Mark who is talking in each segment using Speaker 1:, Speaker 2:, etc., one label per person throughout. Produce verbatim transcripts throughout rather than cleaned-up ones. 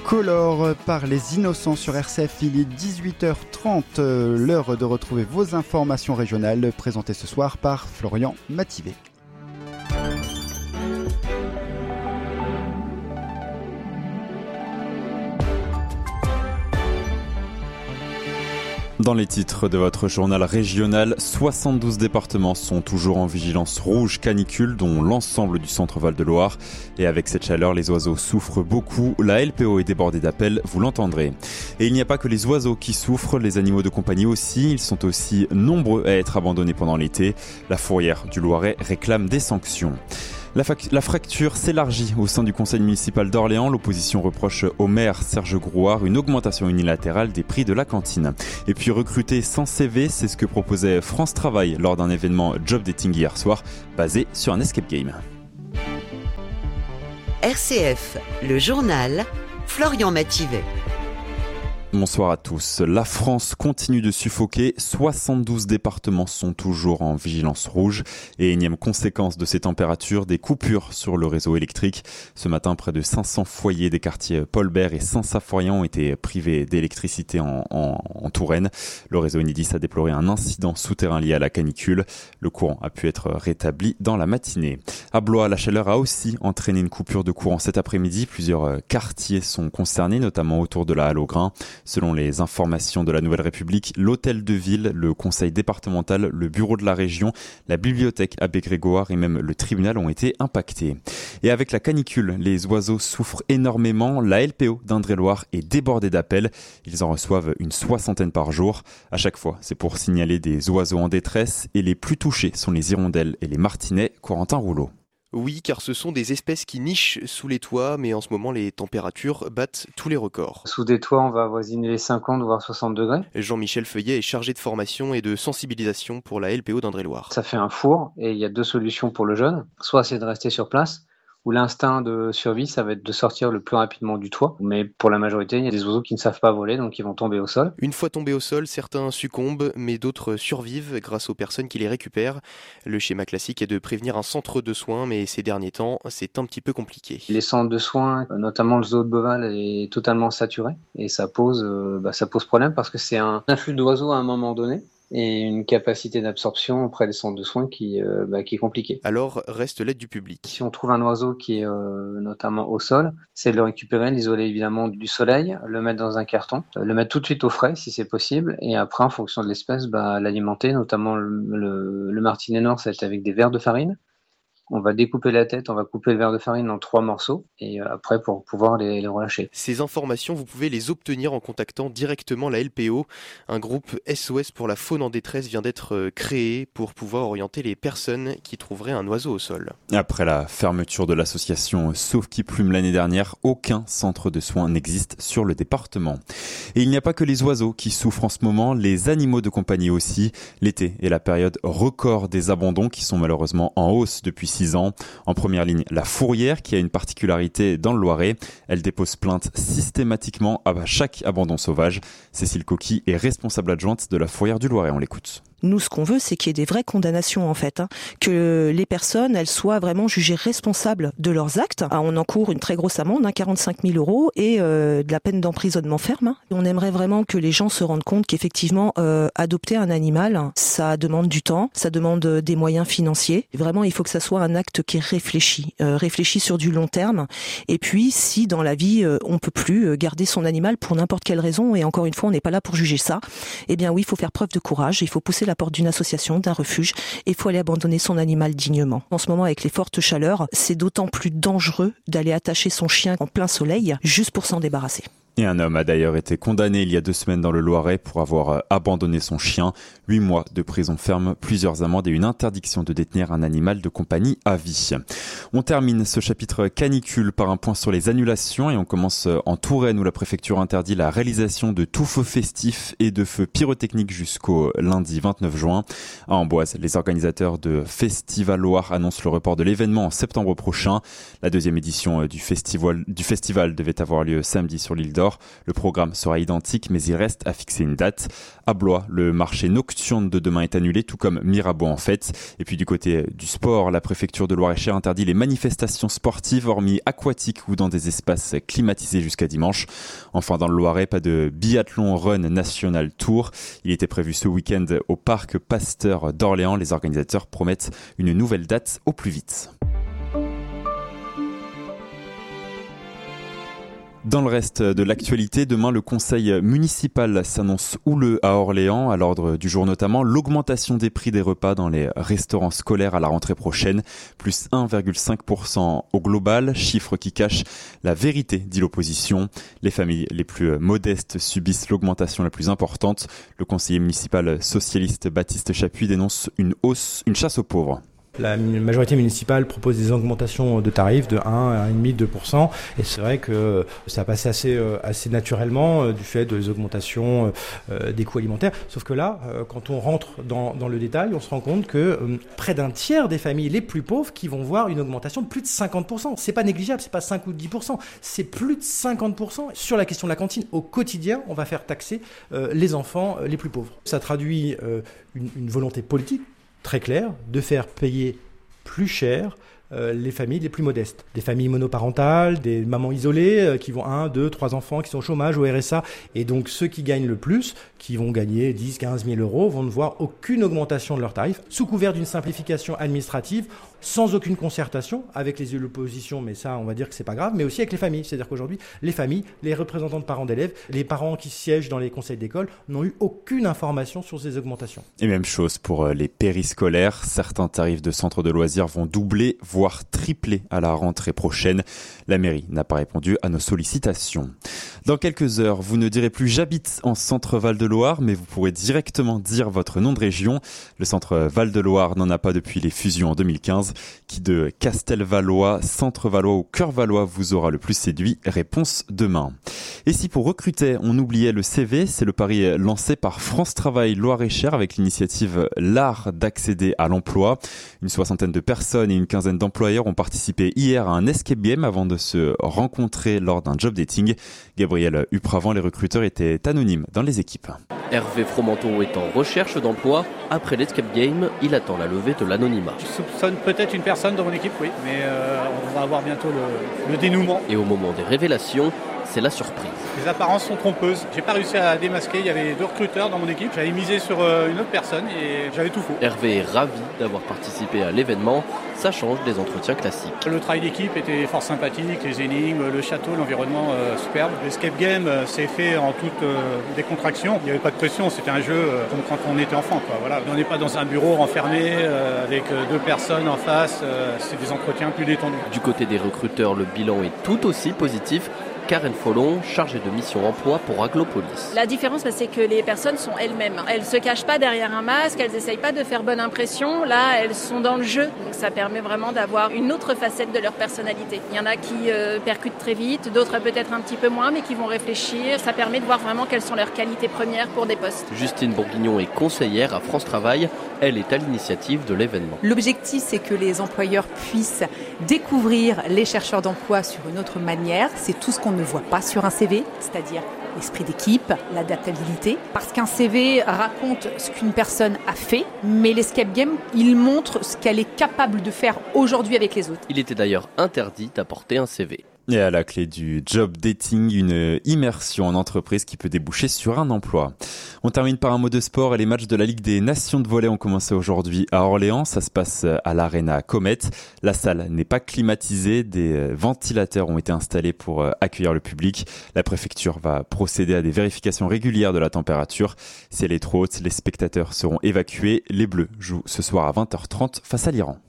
Speaker 1: Color par les Innocents sur R C F, il est dix-huit heures trente, l'heure de retrouver vos informations régionales présentées ce soir par Florian Mativet.
Speaker 2: Dans les titres de votre journal régional, soixante-douze départements sont toujours en vigilance rouge canicule, dont l'ensemble du centre Val-de-Loire. Et avec cette chaleur, les oiseaux souffrent beaucoup. La L P O est débordée d'appels, vous l'entendrez. Et il n'y a pas que les oiseaux qui souffrent, les animaux de compagnie aussi. Ils sont aussi nombreux à être abandonnés pendant l'été. La fourrière du Loiret réclame des sanctions. La, fac- la fracture s'élargit au sein du conseil municipal d'Orléans. L'opposition reproche au maire Serge Grouard une augmentation unilatérale des prix de la cantine. Et puis recruter sans C V, c'est ce que proposait France Travail lors d'un événement Job Dating hier soir, basé sur un escape game.
Speaker 3: R C F, le journal, Florian Mativet.
Speaker 2: Bonsoir à tous. La France continue de suffoquer. soixante-douze départements sont toujours en vigilance rouge. Et énième conséquence de ces températures, des coupures sur le réseau électrique. Ce matin, près de cinq cents foyers des quartiers Paul Bert et Saint-Symphorien ont été privés d'électricité en, en, en Touraine. Le réseau Enedis a déploré un incident souterrain lié à la canicule. Le courant a pu être rétabli dans la matinée. À Blois, la chaleur a aussi entraîné une coupure de courant cet après-midi. Plusieurs quartiers sont concernés, notamment autour de la Halle aux Grains. Selon les informations de la Nouvelle République, l'hôtel de ville, le conseil départemental, le bureau de la région, la bibliothèque Abbé Grégoire et même le tribunal ont été impactés. Et avec la canicule, les oiseaux souffrent énormément. La L P O d'Indre-et-Loire est débordée d'appels. Ils en reçoivent une soixantaine par jour. À chaque fois, c'est pour signaler des oiseaux en détresse. Et les plus touchés sont les hirondelles et les martinets. Corentin Rouleau.
Speaker 4: Oui, car ce sont des espèces qui nichent sous les toits, mais en ce moment, les températures battent tous les records.
Speaker 5: Sous des toits, on va avoisiner les cinquante voire soixante degrés.
Speaker 4: Jean-Michel Feuillet est chargé de formation et de sensibilisation pour la L P O d'Indre-et-Loire.
Speaker 5: Ça fait un four et il y a deux solutions pour le jeune. Soit c'est de rester sur place, où l'instinct de survie, ça va être de sortir le plus rapidement du toit. Mais pour la majorité, il y a des oiseaux qui ne savent pas voler, donc ils vont tomber au sol.
Speaker 4: Une fois tombés au sol, certains succombent, mais d'autres survivent grâce aux personnes qui les récupèrent. Le schéma classique est de prévenir un centre de soins, mais ces derniers temps, c'est un petit peu compliqué.
Speaker 5: Les centres de soins, notamment le zoo de Beauval, est totalement saturé. Et ça pose, euh, bah, ça pose problème parce que c'est un afflux d'oiseaux à un moment donné. Et une capacité d'absorption auprès des centres de soins qui, euh, bah, qui est compliquée.
Speaker 4: Alors reste l'aide du public.
Speaker 5: Si on trouve un oiseau qui est euh, notamment au sol, c'est de le récupérer, l'isoler évidemment du soleil, le mettre dans un carton, le mettre tout de suite au frais si c'est possible, et après en fonction de l'espèce, bah, l'alimenter, notamment le, le, le martinet noir, c'est avec des verres de farine. On va découper la tête, on va couper le verre de farine en trois morceaux et après pour pouvoir les, les relâcher.
Speaker 4: Ces informations, vous pouvez les obtenir en contactant directement la L P O. Un groupe S O S pour la faune en détresse vient d'être créé pour pouvoir orienter les personnes qui trouveraient un oiseau au sol.
Speaker 2: Après la fermeture de l'association Sauf qui plume l'année dernière, aucun centre de soins n'existe sur le département. Et il n'y a pas que les oiseaux qui souffrent en ce moment, les animaux de compagnie aussi. L'été est la période record des abandons qui sont malheureusement en hausse depuis six ans. En première ligne, la fourrière qui a une particularité dans le Loiret. Elle dépose plainte systématiquement à chaque abandon sauvage. Cécile Coqui est responsable adjointe de la fourrière du Loiret. On l'écoute.
Speaker 6: Nous, ce qu'on veut, c'est qu'il y ait des vraies condamnations, en fait, hein, que les personnes, elles soient vraiment jugées responsables de leurs actes. Ah, on encourt une très grosse amende, hein, quarante-cinq mille euros, et euh, de la peine d'emprisonnement ferme. Hein. On aimerait vraiment que les gens se rendent compte qu'effectivement, euh, adopter un animal, ça demande du temps, ça demande des moyens financiers. Et vraiment, il faut que ça soit un acte qui est réfléchi, euh, réfléchi sur du long terme. Et puis, si dans la vie, euh, on peut plus garder son animal pour n'importe quelle raison, et encore une fois, on n'est pas là pour juger ça, eh bien oui, il faut faire preuve de courage, il faut pousser la porte d'une association, d'un refuge, et il faut aller abandonner son animal dignement. En ce moment, avec les fortes chaleurs, c'est d'autant plus dangereux d'aller attacher son chien en plein soleil juste pour s'en débarrasser.
Speaker 2: Et un homme a d'ailleurs été condamné il y a deux semaines dans le Loiret pour avoir abandonné son chien. Huit mois de prison ferme, plusieurs amendes et une interdiction de détenir un animal de compagnie à vie. On termine ce chapitre canicule par un point sur les annulations et on commence en Touraine où la préfecture interdit la réalisation de tout feu festif et de feux pyrotechniques jusqu'au lundi vingt-neuf juin. À Amboise, les organisateurs de Festival Loire annoncent le report de l'événement en septembre prochain. La deuxième édition du festival, du festival devait avoir lieu samedi sur l'île d'Or. Nord. Le programme sera identique, mais il reste à fixer une date. À Blois, le marché nocturne de demain est annulé, tout comme Mirabeau en fait. Et puis du côté du sport, la préfecture de Loir-et-Cher interdit les manifestations sportives, hormis aquatiques ou dans des espaces climatisés jusqu'à dimanche. Enfin, dans le Loiret, pas de biathlon run national tour. Il était prévu ce week-end au parc Pasteur d'Orléans. Les organisateurs promettent une nouvelle date au plus vite. Dans le reste de l'actualité, demain, le conseil municipal s'annonce houleux à Orléans. À l'ordre du jour notamment, l'augmentation des prix des repas dans les restaurants scolaires à la rentrée prochaine, plus un virgule cinq pour cent au global, chiffre qui cache la vérité, dit l'opposition. Les familles les plus modestes subissent l'augmentation la plus importante. Le conseiller municipal socialiste Baptiste Chapuis dénonce une hausse, une chasse aux pauvres.
Speaker 7: La majorité municipale propose des augmentations de tarifs de un, un virgule cinq, deux pour cent et c'est vrai que ça passe assez, assez naturellement du fait des augmentations des coûts alimentaires. Sauf que là, quand on rentre dans, dans le détail, on se rend compte que près d'un tiers des familles les plus pauvres qui vont voir une augmentation de plus de cinquante pour cent. C'est pas négligeable, c'est pas cinq ou dix pour cent, c'est plus de cinquante pour cent. Sur la question de la cantine, au quotidien, on va faire taxer les enfants les plus pauvres. Ça traduit une, une volonté politique très clair, de faire payer plus cher euh, les familles les plus modestes. Des familles monoparentales, des mamans isolées euh, qui vont un, deux, trois enfants, qui sont au chômage, au R S A. Et donc ceux qui gagnent le plus, qui vont gagner dix, quinze mille euros, vont ne voir aucune augmentation de leurs tarifs, sous couvert d'une simplification administrative, sans aucune concertation avec les oppositions, mais ça on va dire que c'est pas grave, mais aussi avec les familles. C'est-à-dire qu'aujourd'hui, les familles, les représentants de parents d'élèves, les parents qui siègent dans les conseils d'école n'ont eu aucune information sur ces augmentations.
Speaker 2: Et même chose pour les périscolaires. Certains tarifs de centres de loisirs vont doubler, voire tripler à la rentrée prochaine. La mairie n'a pas répondu à nos sollicitations. Dans quelques heures, vous ne direz plus j'habite en centre Val-de-Loire, mais vous pourrez directement dire votre nom de région. Le centre Val-de-Loire n'en a pas depuis les fusions en deux mille quinze. Qui de Castelvalois, Centre-Valois ou Cœur-Valois vous aura le plus séduit? Réponse demain. Et si pour recruter, on oubliait le C V, c'est le pari lancé par France Travail Loir-et-Cher avec l'initiative L'Art d'accéder à l'emploi. Une soixantaine de personnes et une quinzaine d'employeurs ont participé hier à un escape game avant de se rencontrer lors d'un job dating. Gabriel Upravant, les recruteurs étaient anonymes dans les équipes.
Speaker 8: Hervé Fromenton est en recherche d'emploi. Après l'escape game, il attend la levée de l'anonymat.
Speaker 9: Je soupçonne peut-être une personne dans mon équipe, oui, mais euh, on va avoir bientôt le, le dénouement.
Speaker 8: Et au moment des révélations, c'est la surprise.
Speaker 9: Les apparences sont trompeuses. J'ai pas réussi à démasquer. Il y avait deux recruteurs dans mon équipe. J'avais misé sur euh, une autre personne et j'avais tout faux.
Speaker 8: Hervé est ravi d'avoir participé à l'événement. Ça change des entretiens classiques.
Speaker 9: Le travail d'équipe était fort sympathique. Les énigmes, le château, l'environnement euh, superbe. L'escape game euh, s'est fait en toute euh, décontraction. Il n'y avait pas de pression. C'était un jeu euh, comme quand on était enfant, quoi. Voilà. On n'est pas dans un bureau renfermé euh, avec euh, deux personnes en face. Euh, c'est des entretiens plus détendus.
Speaker 8: Du côté des recruteurs, le bilan est tout aussi positif. Karen Follon, chargée de mission emploi pour Aglopolis.
Speaker 10: La différence, c'est que les personnes sont elles-mêmes. Elles ne se cachent pas derrière un masque, elles n'essayent pas de faire bonne impression. Là, elles sont dans le jeu. Donc ça permet vraiment d'avoir une autre facette de leur personnalité. Il y en a qui euh, percutent très vite, d'autres peut-être un petit peu moins, mais qui vont réfléchir. Ça permet de voir vraiment quelles sont leurs qualités premières pour des postes.
Speaker 8: Justine Bourguignon est conseillère à France Travail. Elle est à l'initiative de l'événement.
Speaker 11: L'objectif, c'est que les employeurs puissent découvrir les chercheurs d'emploi sur une autre manière. C'est tout ce qu'on ne voit pas sur un C V, c'est-à-dire l'esprit d'équipe, l'adaptabilité. Parce qu'un C V raconte ce qu'une personne a fait, mais l'escape game, il montre ce qu'elle est capable de faire aujourd'hui avec les autres.
Speaker 8: Il était d'ailleurs interdit d'apporter un C V.
Speaker 2: Et à la clé du job dating, une immersion en entreprise qui peut déboucher sur un emploi. On termine par un mot de sport et les matchs de la Ligue des Nations de volley ont commencé aujourd'hui à Orléans. Ça se passe à l'Arena Comet. La salle n'est pas climatisée. Des ventilateurs ont été installés pour accueillir le public. La préfecture va procéder à des vérifications régulières de la température. Si elle est trop haute, les spectateurs seront évacués. Les Bleus jouent ce soir à vingt heures trente face à l'Iran.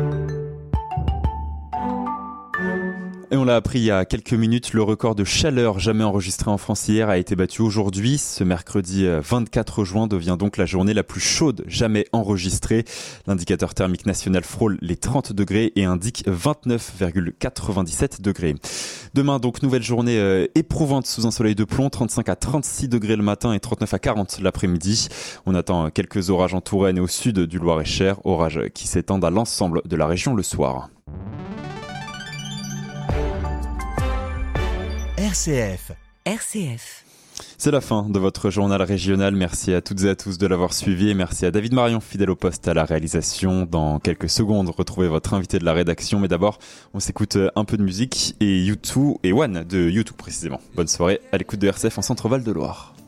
Speaker 2: Et on l'a appris il y a quelques minutes, le record de chaleur jamais enregistré en France hier a été battu aujourd'hui. Ce mercredi vingt-quatre juin devient donc la journée la plus chaude jamais enregistrée. L'indicateur thermique national frôle les trente degrés et indique vingt-neuf virgule quatre-vingt-dix-sept degrés. Demain donc nouvelle journée euh, éprouvante sous un soleil de plomb, trente-cinq à trente-six degrés le matin et trente-neuf à quarante l'après-midi. On attend quelques orages en Touraine et au sud du Loir-et-Cher, orages qui s'étendent à l'ensemble de la région le soir.
Speaker 12: R C F
Speaker 3: R C F.
Speaker 2: C'est la fin de votre journal régional. Merci à toutes et à tous de l'avoir suivi et merci à David Marion, fidèle au poste à la réalisation. Dans quelques secondes, retrouvez votre invité de la rédaction. Mais d'abord, on s'écoute un peu de musique et U deux et One de U deux précisément. Bonne soirée à l'écoute de R C F en Centre-Val de Loire.